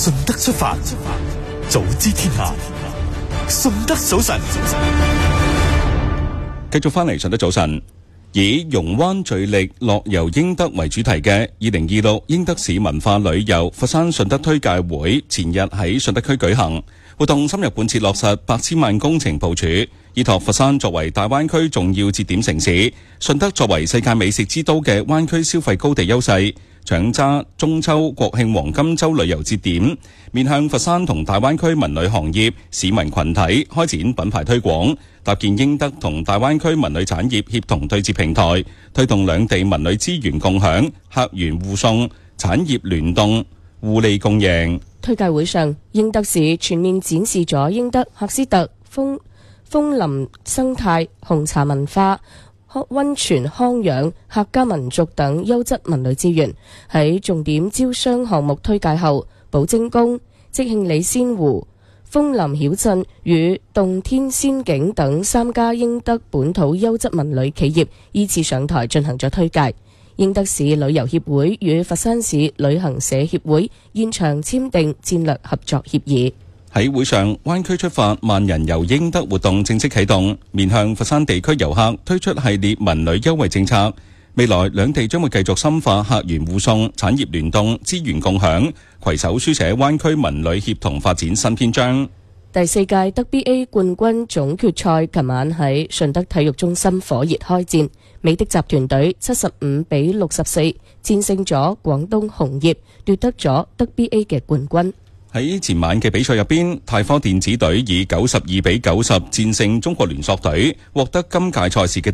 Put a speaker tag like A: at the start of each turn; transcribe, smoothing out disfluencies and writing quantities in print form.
A: 順德出發，早知天下，順德早晨。
B: 繼續翻嚟順德早晨，以榕灣聚力樂遊英德為主題嘅2026英德市文化旅遊佛山順德推介會前日喺順德區舉行，活動深入貫徹落實8千萬工程部署，依託佛山作為大灣區重要節點城市，順德作為世界美食之都嘅灣區消費高地優勢，搶揸中秋國慶黃金週旅遊節點，面向佛山同大灣區文旅行業市民群體開展品牌推廣，搭建英德同大灣區文旅產業協同對接平台，推動兩地文旅資源共享、客源互送、產業聯動、互利共贏。
C: 推介會上，英德市全面展示咗英德喀斯特楓林生態、紅茶文化、溫泉康養、客家民族等優質文旅資源。喺重點招商項目推介後，寶晶宮、即興里仙湖、楓林曉鎮與洞天仙境等3家英德本土優質文旅企業依次上台進行咗推介。英德市旅遊協會與佛山市旅行社協會現場簽訂戰略合作協議。
B: 喺會上，灣區出發萬人遊英德活動正式啟動，面向佛山地區遊客推出系列文旅優惠政策。未來兩地將會繼續深化客源互送、產業聯動、資源共享，攜手書寫灣區文旅協同發展新篇章。
C: 第4屆德 BA 冠軍總決賽琴晚喺順德體育中心火熱開戰，美的集團隊75-64戰勝咗廣東紅葉，奪得咗德 BA 嘅冠軍。
B: 喺前晚嘅比賽入邊，泰科電子隊以92-90戰勝中國聯塑隊，獲得今屆賽事嘅